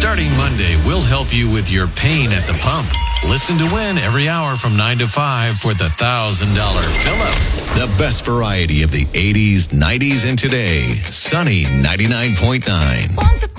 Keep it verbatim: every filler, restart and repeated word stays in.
Starting Monday, we'll help you with your pain at the pump. Listen to Win every hour from nine to five for the one thousand dollars fill-up. The best variety of the eighties, nineties, and today. Sunny ninety-nine point nine.